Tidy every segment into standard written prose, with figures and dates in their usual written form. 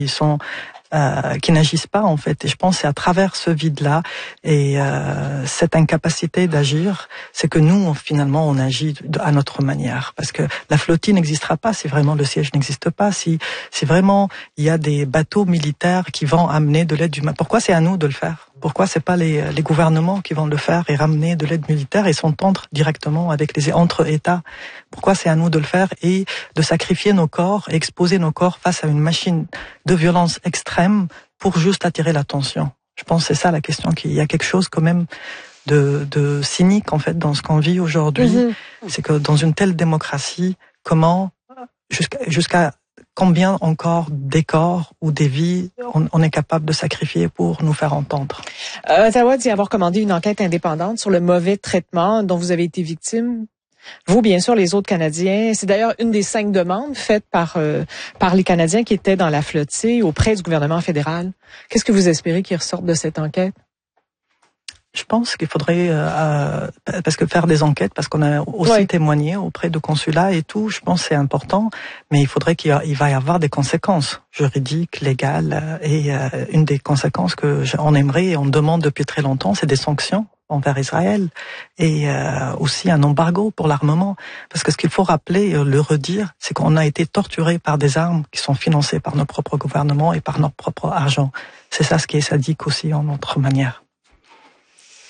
sont qui n'agissent pas en fait. Et je pense que c'est à travers ce vide-là et cette incapacité d'agir, c'est que nous finalement on agit à notre manière. Parce que la flottille n'existera pas si vraiment le siège n'existe pas. Si vraiment il y a des bateaux militaires qui vont amener de l'aide humaine. Pourquoi c'est à nous de le faire? Pourquoi c'est pas les gouvernements qui vont le faire et ramener de l'aide militaire et s'entendre directement avec entre États? Pourquoi c'est à nous de le faire et de sacrifier nos corps, exposer nos corps face à une machine de violence extrême pour juste attirer l'attention? Je pense que c'est ça la question. Qu'il y a quelque chose quand même de cynique en fait dans ce qu'on vit aujourd'hui. C'est que dans une telle démocratie, comment jusqu'à combien encore des corps ou des vies on est capable de sacrifier pour nous faire entendre? Ottawa dit avoir commandé une enquête indépendante sur le mauvais traitement dont vous avez été victime. Vous, bien sûr, les autres Canadiens. C'est d'ailleurs une des 5 demandes faites par les Canadiens qui étaient dans la flottille auprès du gouvernement fédéral. Qu'est-ce que vous espérez qu'il ressorte de cette enquête? Je pense qu'il faudrait, parce que faire des enquêtes, parce qu'on a aussi témoigné auprès de consulats et tout, je pense que c'est important, mais il faudrait qu'il va y avoir des conséquences juridiques, légales, et une des conséquences que on aimerait et on demande depuis très longtemps, c'est des sanctions envers Israël et aussi un embargo pour l'armement. Parce que ce qu'il faut rappeler, le redire, c'est qu'on a été torturé par des armes qui sont financées par nos propres gouvernements et par notre propre argent. C'est ça ce qui est sadique aussi en notre manière.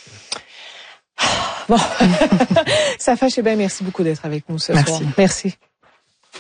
Bon, Safa Chebin, merci beaucoup d'être avec nous ce soir. Merci.